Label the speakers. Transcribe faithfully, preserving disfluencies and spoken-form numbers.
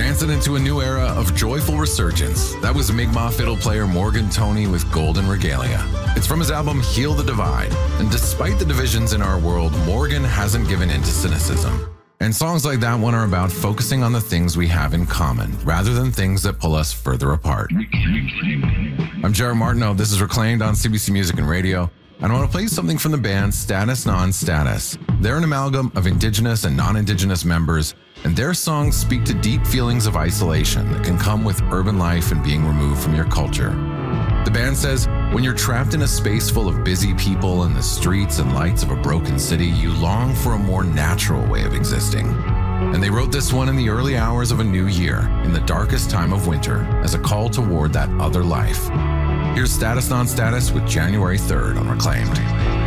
Speaker 1: advancing into a new era of joyful resurgence. That was Mi'kmaq fiddle player Morgan Toney with Golden Regalia. It's from his album Heal the Divide. And despite the divisions in our world, Morgan hasn't given in to cynicism. And songs like that one are about focusing on the things we have in common, rather than things that pull us further apart. I'm Jared Martineau. This is Reclaimed on C B C Music and Radio. And I want to play something from the band Status Non-Status. They're an amalgam of Indigenous and non-Indigenous members, and their songs speak to deep feelings of isolation that can come with urban life and being removed from your culture. The band says, when you're trapped in a space full of busy people and the streets and lights of a broken city, you long for a more natural way of existing. And they wrote this one in the early hours of a new year, in the darkest time of winter, as a call toward that other life. Here's Status Non-Status with January third on Reclaimed.